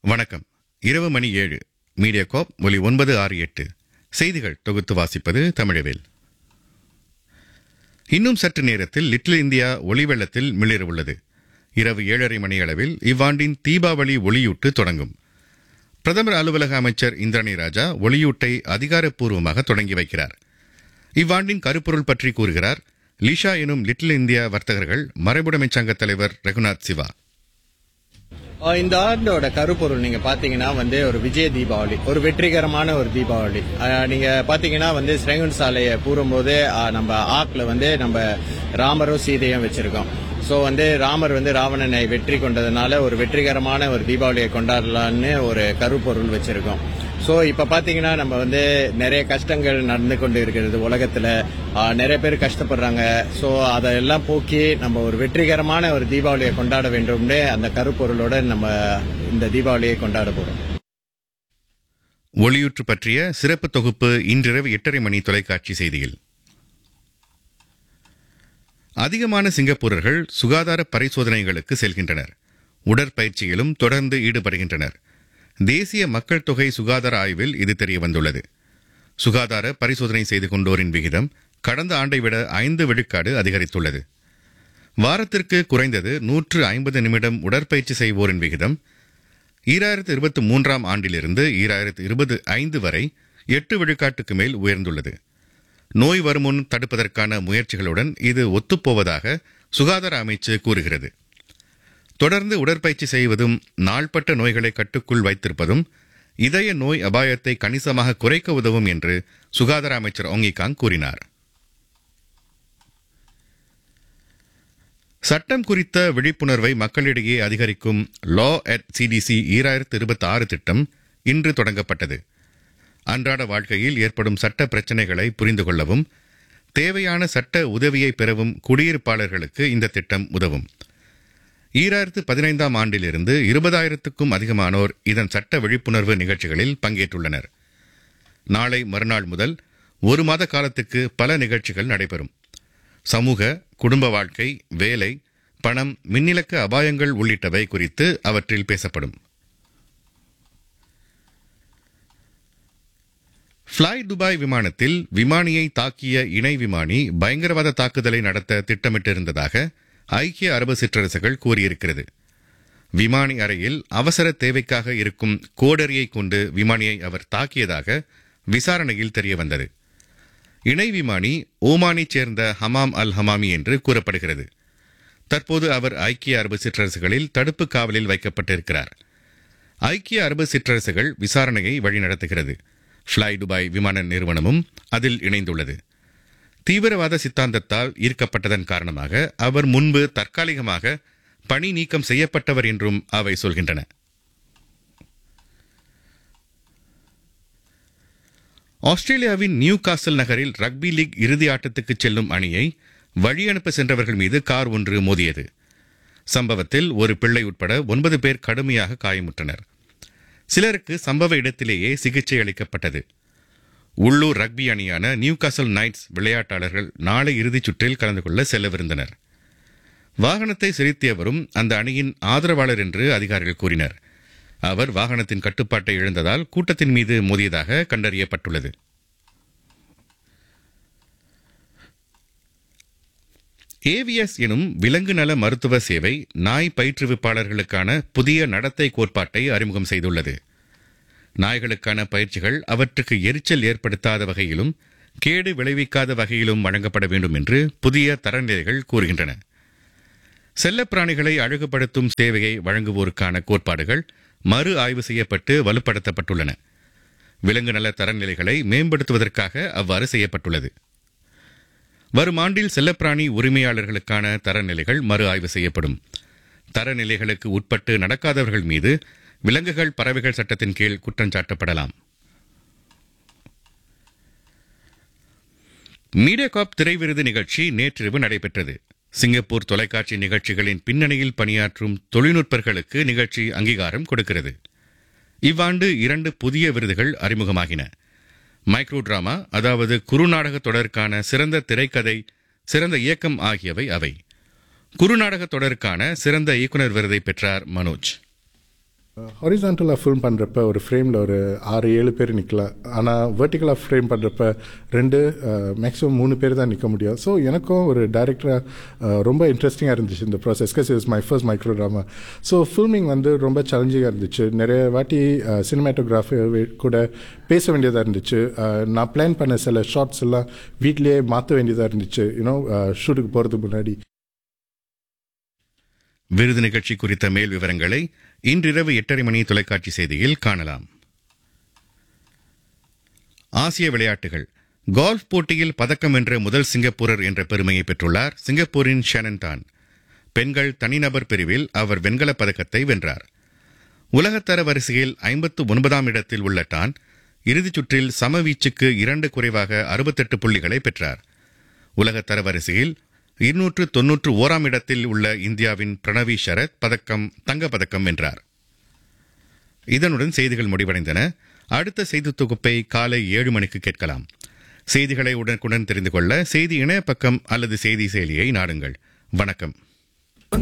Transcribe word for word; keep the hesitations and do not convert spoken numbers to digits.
வணக்கம். இரவு மணி ஏழு. மீடியா காப் ஒலி ஒன்பது ஆறு எட்டு. செய்திகள் தொகுத்து வாசிப்பது தமிழவேல். இன்னும் சற்று நேரத்தில் லிட்டில் இந்தியா ஒளிவெள்ளத்தில் மிளிரவுள்ளது. இரவு ஏழரை மணி அளவில் இவ்வாண்டின் தீபாவளி ஒளியூட்டு தொடங்கும். பிரதமர் அலுவலக அமைச்சர் இந்திராணி ராஜா ஒளியூட்டை அதிகாரப்பூர்வமாக தொடங்கி வைக்கிறார். இவ்வாண்டின் கருப்பொருள் பற்றி கூறுகிறார் லிஷா எனும் லிட்டில் இந்தியா வர்த்தகர்கள் மரபுடைமை சங்க தலைவர் ரகுநாத் சிவா. இந்த ஆண்டோட கருப்பொருள் நீங்க பாத்தீங்கன்னா வந்து ஒரு விஜய தீபாவளி, ஒரு வெற்றிகரமான ஒரு தீபாவளி. நீங்க பாத்தீங்கன்னா வந்து ஸ்ரேங்குன் சாலையை கூறும்போது நம்ம ஆக்ல வந்து நம்ம ராமரும் சீதையும் வச்சிருக்கோம். ஸோ வந்து ராமர் வந்து ராவணனை வெற்றி கொண்டதுனால ஒரு வெற்றிகரமான ஒரு தீபாவளியை கொண்டாடலான்னு ஒரு கருப்பொருள் வச்சிருக்கோம். ஸோ இப்போ பார்த்தீங்கன்னா நம்ம வந்து நிறைய கஷ்டங்கள் நடந்து கொண்டு இருக்கிறது உலகத்தில், நிறைய பேர் கஷ்டப்படுறாங்க. ஸோ அதெல்லாம் போக்கி நம்ம ஒரு வெற்றிகரமான ஒரு தீபாவளியை கொண்டாட வேண்டும்னு அந்த கருப்பொருளோட நம்ம இந்த தீபாவளியை கொண்டாட போகிறோம். ஒளியூற்று பற்றிய சிறப்பு தொகுப்பு இன்றிரவு எட்டரை மணி தொலைக்காட்சி செய்தியில். அதிகமான சிங்கப்பூரர்கள் சுகாதார பரிசோதனைகளுக்கு செல்கின்றனர். உடற்பயிற்சியிலும் தொடர்ந்து ஈடுபடுகின்றனர். தேசிய மக்கள் தொகை சுகாதார ஆய்வில் இது தெரியவந்துள்ளது. சுகாதார பரிசோதனை செய்து கொண்டோரின் விகிதம் கடந்த ஆண்டை விட ஐந்து விழுக்காடு அதிகரித்துள்ளது. வாரத்திற்கு குறைந்தது நூற்று ஐம்பது நிமிடம் உடற்பயிற்சி செய்வோரின் விகிதம் ஈராயிரத்து இருபத்தி மூன்றாம் ஆண்டிலிருந்து ஈராயிரத்து இருபது ஐந்து வரை எட்டு விழுக்காட்டுக்கு மேல் உயர்ந்துள்ளது. நோய் வருமுன் தடுப்பதற்கான முயற்சிகளுடன் இது ஒத்துப்போவதாக சுகாதார அமைச்சு கூறுகிறது. தொடர்ந்து உடற்பயிற்சி செய்வதும் நாள்பட்ட நோய்களை கட்டுக்குள் வைத்திருப்பதும் இதய நோய் அபாயத்தை கணிசமாக குறைக்க உதவும் என்று சுகாதார அமைச்சர் ஒங்கிகாங் கூறினார். சட்டம் குறித்த விழிப்புணர்வை மக்களிடையே அதிகரிக்கும் லா அட் சிடிசி ஈராயிரத்து இருபத்தி ஆறு திட்டம் இன்று தொடங்கப்பட்டது. அன்றாட வாழ்க்கையில் ஏற்படும் சட்ட பிரச்சினைகளை புரிந்து கொள்ளவும் தேவையான சட்ட உதவியை பெறவும் குடியிருப்பாளர்களுக்கு இந்த திட்டம் உதவும். ஈராயிரத்து பதினைந்தாம் ஆண்டிலிருந்து இருபதாயிரத்துக்கும் அதிகமானோர் இதன் சட்ட விழிப்புணர்வு நிகழ்ச்சிகளில் பங்கேற்றுள்ளனர். நாளை மறுநாள் முதல் ஒரு மாத காலத்துக்கு பல நிகழ்ச்சிகள் நடைபெறும். சமூக, குடும்ப வாழ்க்கை, வேலை, பணம், மின்னிலக்க அபாயங்கள் உள்ளிட்டவை குறித்து அவற்றில் பேசப்படும். ஃப்ளை துபாய் விமானத்தில் விமானியை தாக்கிய இணை விமானி பயங்கரவாத தாக்குதலை நடத்த திட்டமிட்டிருந்ததாக ஐக்கிய அரபு சிற்றரசுகள் கூறியிருக்கிறது. விமானி அறையில் அவசர தேவைக்காக இருக்கும் கோடரியை கொண்டு விமானியை அவர் தாக்கியதாக விசாரணையில் தெரியவந்தது. இணை விமானி ஓமானைச் சேர்ந்த ஹமாம் அல் ஹமாமி என்று கூறப்படுகிறது. தற்போது அவர் ஐக்கிய அரபு சிற்றரசுகளில் தடுப்பு காவலில் வைக்கப்பட்டிருக்கிறார். ஐக்கிய அரபு சிற்றரசுகள் விசாரணையை வழிநடத்துகிறது. ஃப்ளை துபாய் விமான நிறுவனமும் அதில் இணைந்துள்ளது. தீவிரவாத சித்தாந்தத்தால் ஈர்க்கப்பட்டதன் காரணமாக அவர் முன்பு தற்காலிகமாக பணி நீக்கம் செய்யப்பட்டவர் என்றும் அவை சொல்கின்றன. ஆஸ்திரேலியாவின் நியூ காசல் நகரில் ரக்பி லீக் இறுதி ஆட்டத்துக்கு செல்லும் அணியை வழியனுப்ப சென்றவர்கள் மீது கார் ஒன்று மோதியது. சம்பவத்தில் ஒரு பிள்ளை உட்பட ஒன்பது பேர் கடுமையாக காயமுற்றனர். சிலருக்கு சம்பவ இடத்திலேயே சிகிச்சை அளிக்கப்பட்டது. உள்ளூர் ரக்பி அணியான நியூ காசல் நைட்ஸ் விளையாட்டாளர்கள் நாளை இறுதிச் சுற்றில் கலந்து கொள்ள செல்லவிருந்தனர். வாகனத்தை செலுத்தியவரும் அந்த அணியின் ஆதரவாளர் என்று அதிகாரிகள் கூறினர். அவர் வாகனத்தின் கட்டுப்பாட்டை இழந்ததால் கூட்டத்தின் மீது மோதியதாக கண்டறியப்பட்டுள்ளது. ஏவிஎஸ் எனும் விலங்கு நல மருத்துவ சேவை நாய் பயிற்றுவிப்பாளர்களுக்கான புதிய நடத்தை கோட்பாட்டை அறிமுகம் செய்துள்ளது. நாய்களுக்கான பயிற்சிகள் அவற்றுக்கு எரிச்சல் ஏற்படுத்தாத வகையிலும் கேடு விளைவிக்காத வகையிலும் வழங்கப்பட வேண்டும் என்று புதிய தரநிலைகள் கூறுகின்றன. செல்லப்பிராணிகளை அழகுபடுத்தும் சேவையை வழங்குவோருக்கான கோட்பாடுகள் மறு ஆய்வு செய்யப்பட்டு வலுப்படுத்தப்பட்டுள்ளன. விலங்கு நல தரநிலைகளை மேம்படுத்துவதற்காக அவ்வாறு செய்யப்பட்டுள்ளது. வரும் ஆண்டில் செல்லப்பிராணி உரிமையாளர்களுக்கான தரநிலைகள் மறு ஆய்வு செய்யப்படும். தரநிலைகளுக்கு உட்பட்டு நடக்காதவர்கள் மீது விலங்குகள் பறவைகள் சட்டத்தின் கீழ் குற்றம் சாட்டப்படலாம். மீடியா காப் திரை விருது நிகழ்ச்சி நேற்றிரவு நடைபெற்றது. சிங்கப்பூர் தொலைக்காட்சி நிகழ்ச்சிகளின் பின்னணியில் பணியாற்றும் தொழில்நுட்பர்களுக்கு நிகழ்ச்சி அங்கீகாரம் கொடுக்கிறது. இவ்வாண்டு இரண்டு புதிய விருதுகள் அறிமுகமாகின. மைக்ரோ டிராமா, அதாவது குறுநாடக தொடருக்கான சிறந்த திரைக்கதை, சிறந்த இயக்கம் ஆகியவை அவை. குறுநாடக தொடருக்கான சிறந்த இயக்குநர் விருதை பெற்றார் மனோஜ். ஹாரிசான்டலாக ஃபில்ம் பண்ணுறப்ப ஒரு ஃப்ரேமில் ஒரு ஆறு ஏழு பேர் நிற்கலாம். ஆனால் வெர்டிக்கலாக ஃப்ரேம் பண்ணுறப்ப ரெண்டு மேக்ஸிமம் மூணு பேர் தான் நிற்க முடியும். ஸோ எனக்கும் ஒரு டைரக்டராக ரொம்ப இன்ட்ரெஸ்டிங்காக இருந்துச்சு இந்த ப்ராசஸ். கஸ் is my first micro drama. So filming வந்து ரொம்ப சேலஞ்சிங்காக இருந்துச்சு. நிறைய வாட்டி சினிமாட்டோகிராஃபி கூட பேச வேண்டியதாக இருந்துச்சு. நான் பிளான் பண்ண சில ஷார்ட்ஸ் எல்லாம் வீட்லேயே மாற்ற வேண்டியதாக இருந்துச்சு யூனோ ஷூட்டுக்கு போகிறதுக்கு முன்னாடி. விருது நிகழ்ச்சி குறித்த மேல் விவரங்களை இன்றிரவு எட்டரை மணி தொலைக்காட்சி செய்தியில் காணலாம். ஆசிய விளையாட்டுகள். கோல்ஃப் போட்டியில் பதக்கம் வென்ற முதல் சிங்கப்பூரர் என்ற பெருமையை பெற்றுள்ளார் சிங்கப்பூரின் ஷானன் தான். பெண்கள் தனிநபர் பிரிவில் அவர் வெண்கலப் பதக்கத்தை வென்றார். உலகத்தர வரிசையில் ஐம்பத்து ஒன்பதாம் இடத்தில் உள்ள டான் இறுதிச் சுற்றில் சமவீச்சுக்கு இரண்டு குறைவாக அறுபத்தெட்டு புள்ளிகளை பெற்றார். உலகத்தர வரிசையில் இருநூற்று தொன்னூற்று ஓராம் இடத்தில் உள்ள இந்தியாவின் பிரணவி ஷரத் பதக்கம் தங்கப்பதக்கம் வென்றார். இதனுடன் செய்திகள் முடிவடைந்தன. அடுத்த செய்தி தொகுப்பை காலை ஏழு மணிக்கு கேட்கலாம். செய்திகளை உடனுக்குடன் தெரிந்து கொள்ள செய்தி இணைய பக்கம் அல்லது செய்தி செயலியை நாடுங்கள். வணக்கம்.